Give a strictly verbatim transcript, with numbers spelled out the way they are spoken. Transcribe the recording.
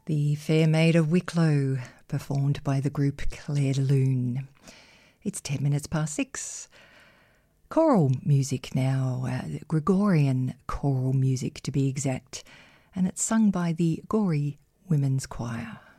The Fair Maid of Wicklow, performed by the group Claire de Lune. It's ten minutes past six. Choral music now, uh, Gregorian choral music to be exact, and it's sung by the Gorey Women's Choir.